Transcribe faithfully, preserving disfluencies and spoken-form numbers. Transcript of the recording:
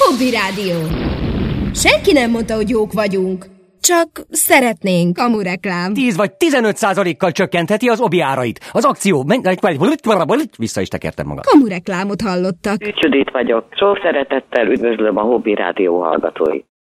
Hobby Rádió. Senki nem mondta, hogy jók vagyunk. Csak szeretnénk. Kamu reklám. tíz vagy tizenöt százalékkal csökkentheti az obi árait. Az akció... Vissza is tekertem magam. Kamu reklámot hallottak. Judit vagyok. Sok szeretettel üdvözlöm a Hobby Rádió hallgatóit.